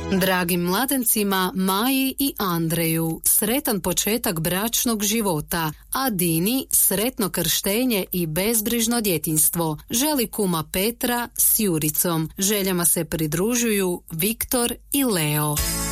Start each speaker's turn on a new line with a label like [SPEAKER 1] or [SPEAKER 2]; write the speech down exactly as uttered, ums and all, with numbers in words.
[SPEAKER 1] Dragim mladencima Maji i Andreju sretan početak bračnog života, a Dini sretno krštenje i bezbrižno djetinjstvo. Želi kuma Petra s Juricom. Željama se pridružuju Viktor i Leo.